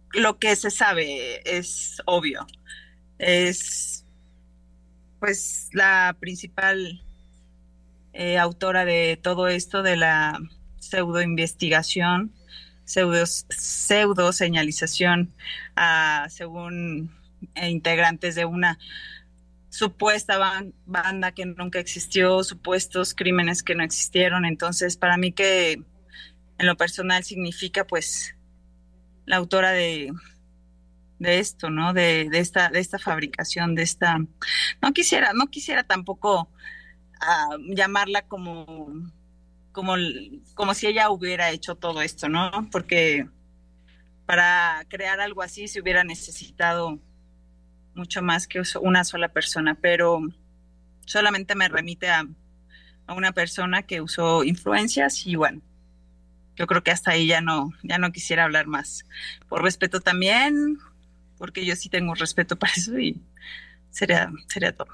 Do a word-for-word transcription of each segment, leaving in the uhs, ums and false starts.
lo que se sabe es obvio. Es pues la principal eh, autora de todo esto, de la pseudo investigación, pseudo, pseudo señalización a, según eh, integrantes de una supuesta ban- banda que nunca existió, supuestos crímenes que no existieron. Entonces, para mí que en lo personal significa pues la autora de, de esto, ¿no? De, de esta, de esta fabricación, de esta, no quisiera, no quisiera tampoco uh, llamarla como, como, como si ella hubiera hecho todo esto, ¿no? Porque para crear algo así se hubiera necesitado mucho más que una sola persona, pero solamente me remite a, a una persona que usó influencias y bueno, yo creo que hasta ahí ya no, ya no quisiera hablar más. Por respeto también, porque yo sí tengo respeto para eso y sería, sería todo.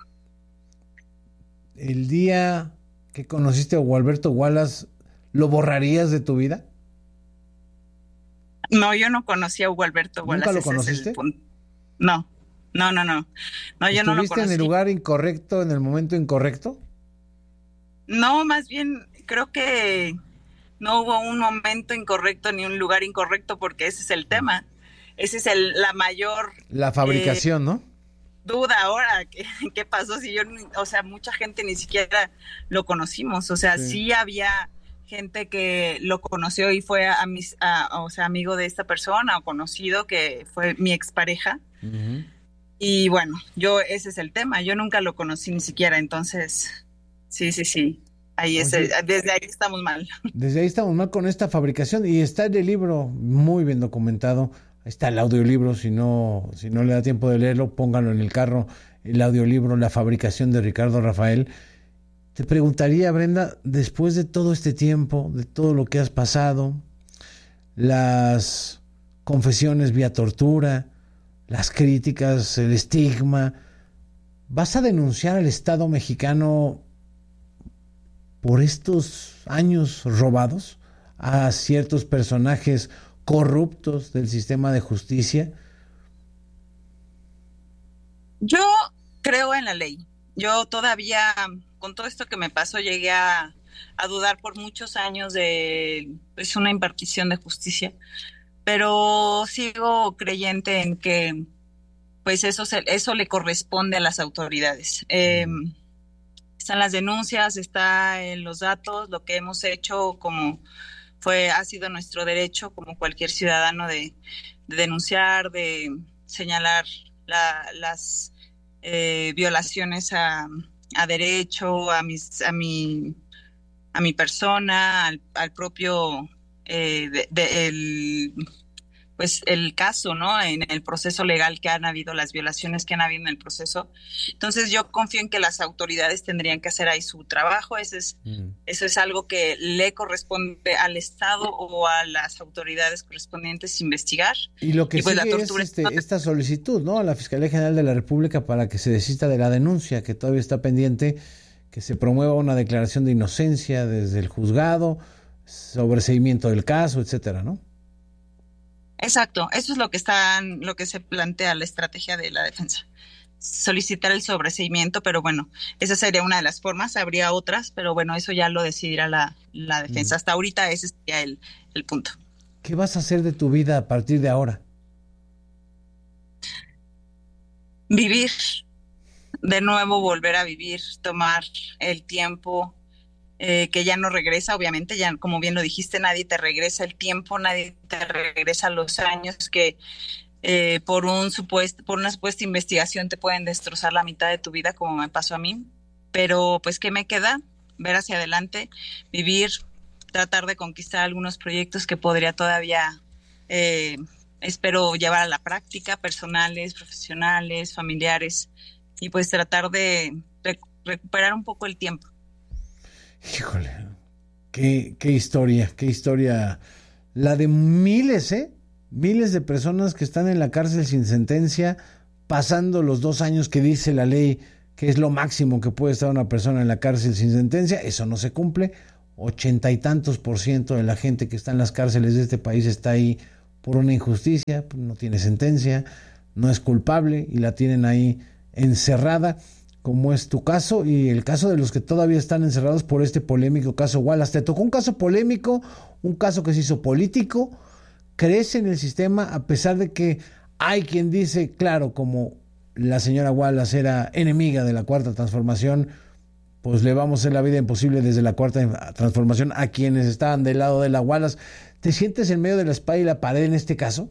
El día que conociste a Gualberto Wallace, ¿lo borrarías de tu vida? No, yo no conocí a Hugo Alberto ¿Nunca Wallace, lo ese es el conociste? punto. No, no, no, no. No, yo no lo ¿Estuviste en el conocí. lugar incorrecto, en el momento incorrecto? No, más bien creo que no hubo un momento incorrecto ni un lugar incorrecto porque ese es el tema. Ese es el, la mayor La eh, fabricación, ¿no? duda ahora. ¿Qué, qué pasó? Si yo, o sea, mucha gente ni siquiera lo conocimos. O sea, Sí. sí había gente que lo conoció y fue a mis, a, o sea, amigo de esta persona o conocido que fue mi expareja. Uh-huh. Y bueno, yo, ese es el tema. Yo nunca lo conocí ni siquiera. Entonces, sí, sí, sí. Ahí es, Oye, desde ahí estamos mal. desde ahí estamos mal con esta fabricación y está en el libro muy bien documentado. Ahí está el audiolibro, si no, si no le da tiempo de leerlo, póngalo en el carro, el audiolibro, La fabricación de Ricardo Rafael. Te preguntaría, Brenda, después de todo este tiempo, de todo lo que has pasado, las confesiones vía tortura, las críticas, el estigma, ¿vas a denunciar al Estado mexicano por estos años robados a ciertos personajes corruptos del sistema de justicia? Yo creo en la ley. Yo todavía, con todo esto que me pasó, llegué a, a dudar por muchos años de pues, una impartición de justicia, pero sigo creyente en que pues eso, se, eso le corresponde a las autoridades. Eh, están las denuncias, está en los datos, lo que hemos hecho como fue, ha sido nuestro derecho como cualquier ciudadano de, de denunciar, de señalar la, las eh, violaciones a, a derecho, a, mis, a, mi, a mi persona, al, al propio eh, de, de, el, pues el caso, ¿no? En el proceso legal que han habido, las violaciones que han habido en el proceso. Entonces yo confío en que las autoridades tendrían que hacer ahí su trabajo. Ese es, mm. Eso es algo que le corresponde al Estado o a las autoridades correspondientes investigar. Y lo que y pues sigue la tortura es este, esta solicitud, ¿no? A la Fiscalía General de la República para que se desista de la denuncia, que todavía está pendiente, que se promueva una declaración de inocencia desde el juzgado, sobreseimiento del caso, etcétera, ¿no? Exacto, eso es lo que están, lo que se plantea la estrategia de la defensa. Solicitar el sobreseimiento, pero bueno, esa sería una de las formas, habría otras, pero bueno, eso ya lo decidirá la, la defensa. Mm. Hasta ahorita ese sería el, el punto. ¿Qué vas a hacer de tu vida a partir de ahora? Vivir, de nuevo volver a vivir, tomar el tiempo eh, que ya no regresa, obviamente, ya como bien lo dijiste, nadie te regresa el tiempo, nadie te regresa los años que eh, por un supuesto, por una supuesta investigación te pueden destrozar la mitad de tu vida, como me pasó a mí. Pero pues, ¿qué me queda? Ver hacia adelante, vivir, tratar de conquistar algunos proyectos que podría todavía, eh, espero llevar a la práctica, personales, profesionales, familiares, y pues tratar de rec- recuperar un poco el tiempo. Híjole, qué, qué historia, qué historia, la de miles, ¿eh? Miles de personas que están en la cárcel sin sentencia, pasando los dos años que dice la ley, que es lo máximo que puede estar una persona en la cárcel sin sentencia. Eso no se cumple. Ochenta y tantos por ciento de la gente que está en las cárceles de este país está ahí por una injusticia, no tiene sentencia, no es culpable y la tienen ahí encerrada, como es tu caso y el caso de los que todavía están encerrados por este polémico caso Wallace. Te tocó un caso polémico, un caso que se hizo político. ¿Crees en el sistema a pesar de que hay quien dice, claro, como la señora Wallace era enemiga de la Cuarta Transformación, pues le vamos a hacer la vida imposible desde la Cuarta Transformación a quienes estaban del lado de la Wallace? ¿Te sientes en medio de la espada y la pared en este caso?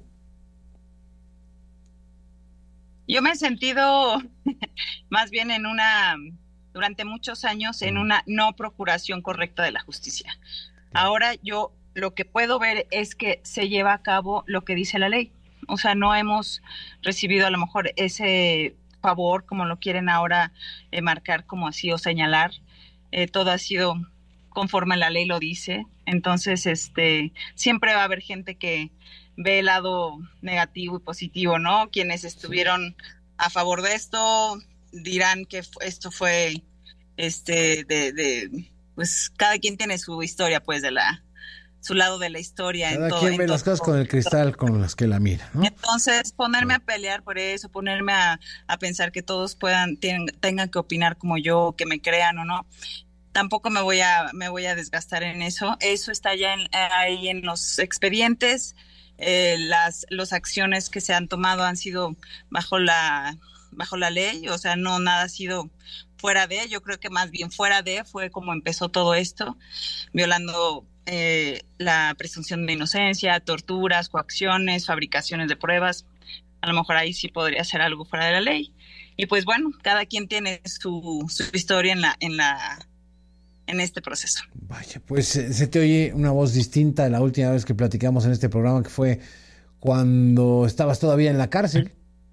Yo me he sentido más bien en una, durante muchos años, en una no procuración correcta de la justicia. Ahora yo lo que puedo ver es que se lleva a cabo lo que dice la ley. O sea, no hemos recibido a lo mejor ese favor, como lo quieren ahora eh, marcar como así o señalar. Eh, todo ha sido conforme la ley lo dice. Entonces, este, siempre va a haber gente que ve el lado negativo y positivo, ¿no? Quienes estuvieron a favor de esto dirán que esto fue, este, de, de, pues cada quien tiene su historia, pues, de la, su lado de la historia. Cada en todo, quien ve en las todo, cosas con el cristal con las que la mira, ¿no? Entonces, ponerme a pelear por eso, ponerme a, a pensar que todos puedan, tienen, tengan que opinar como yo, que me crean o no, tampoco me voy a, me voy a desgastar en eso. Eso está ya en, ahí en los expedientes. Eh, las las acciones que se han tomado han sido bajo la bajo la ley, o sea, no nada ha sido fuera de, yo creo que más bien fuera de fue como empezó todo esto, violando eh, la presunción de inocencia, torturas, coacciones, fabricaciones de pruebas. A lo mejor ahí sí podría ser algo fuera de la ley. Y pues bueno, cada quien tiene su, su historia en la en la en este proceso. Vaya, pues se te oye una voz distinta a la última vez que platicamos en este programa, que fue cuando estabas todavía en la cárcel,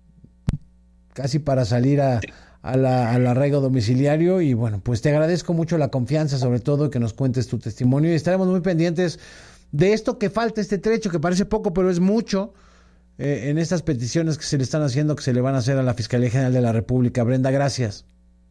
casi para salir a, a la, al arraigo domiciliario. Y bueno, pues te agradezco mucho la confianza, sobre todo, que nos cuentes tu testimonio, y estaremos muy pendientes de esto que falta, este trecho que parece poco, pero es mucho, eh, en estas peticiones que se le están haciendo, que se le van a hacer a la Fiscalía General de la República. Brenda, gracias.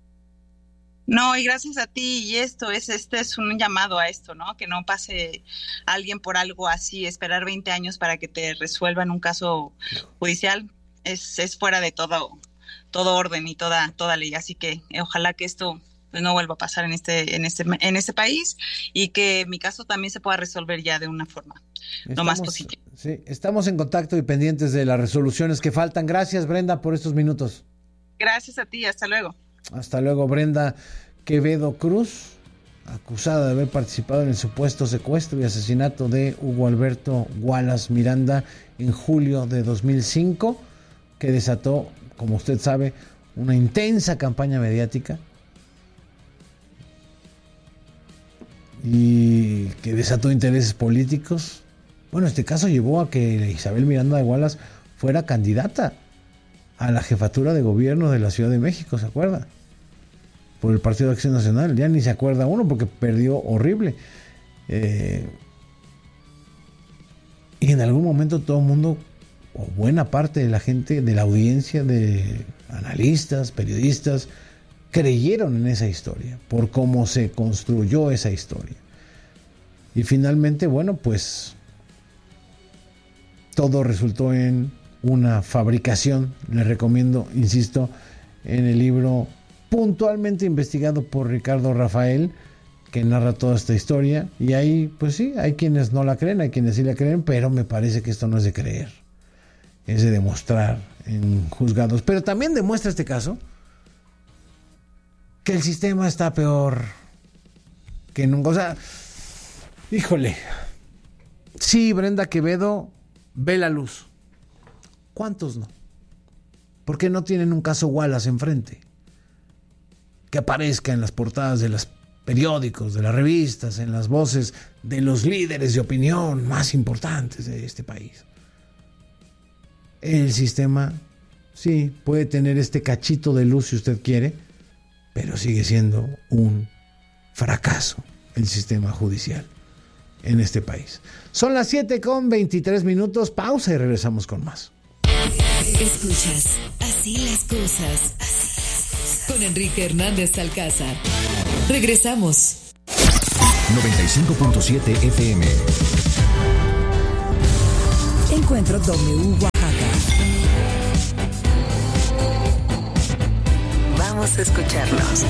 No, y gracias a ti, y esto es, este es un llamado a esto, ¿no? Que no pase alguien por algo así, esperar veinte años para que te resuelvan un caso judicial, es, es fuera de todo, todo orden y toda, toda ley, así que eh, ojalá que esto pues, no vuelva a pasar en este, en este, en este país, y que mi caso también se pueda resolver ya de una forma estamos, lo más positiva. Sí, estamos en contacto y pendientes de las resoluciones que faltan. Gracias, Brenda, por estos minutos. Gracias a ti, hasta luego. Hasta luego. Brenda Quevedo Cruz, acusada de haber participado en el supuesto secuestro y asesinato de Hugo Alberto Wallace Miranda en julio de dos mil cinco, que desató, como usted sabe, una intensa campaña mediática y que desató intereses políticos. Bueno, este caso llevó a que Isabel Miranda de Wallace fuera candidata a la jefatura de gobierno de la Ciudad de México, ¿se acuerda? Por el Partido de Acción Nacional. Ya ni se acuerda uno porque perdió horrible. Eh, y en algún momento todo el mundo, o buena parte de la gente, de la audiencia, de analistas, periodistas, creyeron en esa historia, por cómo se construyó esa historia. Y finalmente, bueno, pues todo resultó en una fabricación. Les recomiendo, insisto, en el libro puntualmente investigado por Ricardo Rafael, que narra toda esta historia. Y ahí, pues sí, hay quienes no la creen, hay quienes sí la creen, pero me parece que esto no es de creer, es de demostrar en juzgados. Pero también demuestra este caso que el sistema está peor que nunca. O sea, híjole, sí, Brenda Quevedo ve la luz. ¿Cuántos no? ¿Por qué no tienen un caso Wallace enfrente? Que aparezca en las portadas de los periódicos, de las revistas, en las voces de los líderes de opinión más importantes de este país. El sistema, sí, puede tener este cachito de luz si usted quiere, pero sigue siendo un fracaso el sistema judicial en este país. Son las siete con veintitrés minutos, pausa y regresamos con más. Escuchas Así las cosas, así las cosas, con Enrique Hernández Alcázar. Regresamos. noventa y cinco punto siete F M. Encuentro W Oaxaca. Vamos a escucharnos.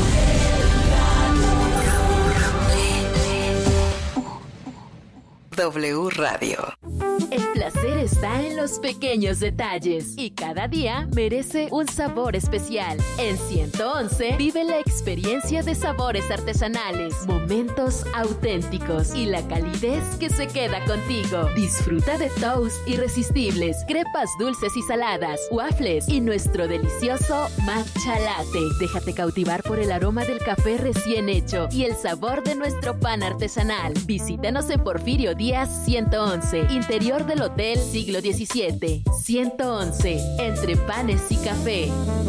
W Radio. El placer está en los pequeños detalles y cada día merece un sabor especial. En ciento once vive la experiencia de sabores artesanales, momentos auténticos y la calidez que se queda contigo. Disfruta de toast irresistibles, crepas dulces y saladas, waffles y nuestro delicioso matcha latte. Déjate cautivar por el aroma del café recién hecho y el sabor de nuestro pan artesanal. Visítanos en Porfirio Díaz ciento once, interior del Hotel Siglo diecisiete. ciento once, entre panes y café.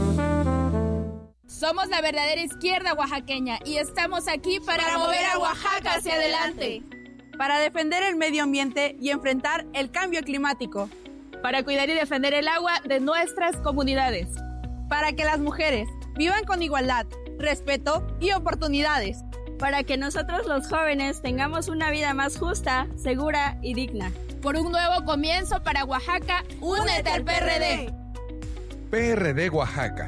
Somos la verdadera izquierda oaxaqueña y estamos aquí para, para mover a Oaxaca hacia adelante. Para defender el medio ambiente y enfrentar el cambio climático. Para cuidar y defender el agua de nuestras comunidades. Para que las mujeres vivan con igualdad, respeto y oportunidades. Para que nosotros los jóvenes tengamos una vida más justa, segura y digna. Por un nuevo comienzo para Oaxaca, únete al P R D. P R D Oaxaca.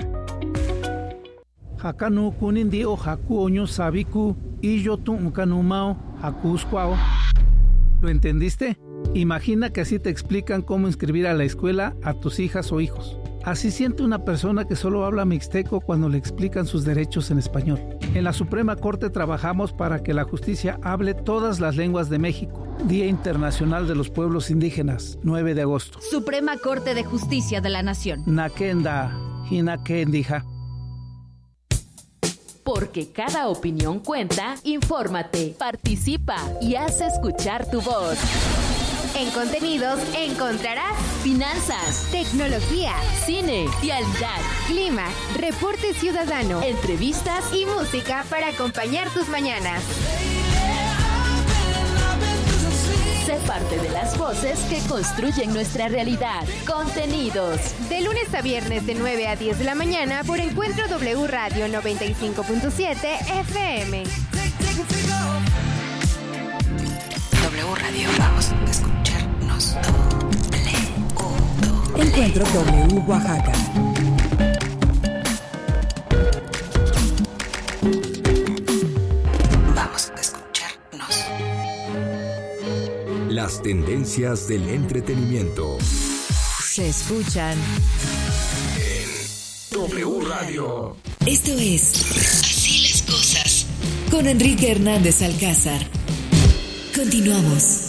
Hakanu kunindi o haku oño sabiku y yo tu unkanumao hakuskwao. ¿Lo entendiste? Imagina que así te explican cómo inscribir a la escuela a tus hijas o hijos. Así siente una persona que solo habla mixteco cuando le explican sus derechos en español. En la Suprema Corte trabajamos para que la justicia hable todas las lenguas de México. Día Internacional de los Pueblos Indígenas, nueve de agosto. Suprema Corte de Justicia de la Nación. Nakenda, hinakendija. Porque cada opinión cuenta, infórmate, participa y haz escuchar tu voz. En contenidos encontrarás finanzas, tecnología, cine, vialidad, clima, reporte ciudadano, entrevistas y música para acompañar tus mañanas. Sé parte de las voces que construyen nuestra realidad. Contenidos. De lunes a viernes de nueve a diez de la mañana por Encuentro W Radio noventa y cinco punto siete F M. W Radio, vamos a escucharnos. Encuentro W Oaxaca. Vamos a escucharnos. Las tendencias del entretenimiento se escuchan en W Radio. Esto es Así las cosas con Enrique Hernández Alcázar. Continuamos.